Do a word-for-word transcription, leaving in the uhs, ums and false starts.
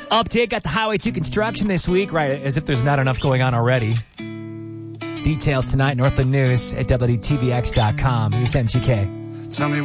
Update, got the Highway two construction this week, right, as if there's not enough going on already. Details tonight, Northland News at W T V X dot com. Here's M G K. Tell me